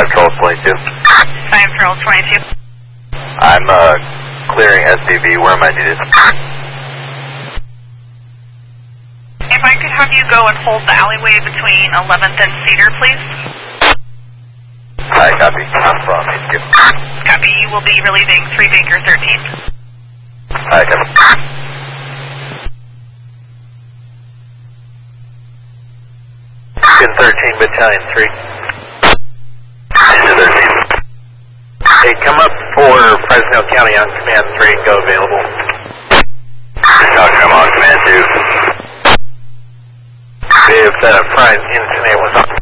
Patrol 22. 5 Patrol 22. I'm clearing SDV. Where am I needed? If I could have you go and hold the alleyway between 11th and Cedar, please. Hi, copy. I'm from HQ. Copy. You will be relieving 3 Baker 13th. Hi, copy. Pin 13, Battalion 3. Into 13. Hey, come up for Fresno County on Command 3. Go available. Come on, Command 2. If that front incident was on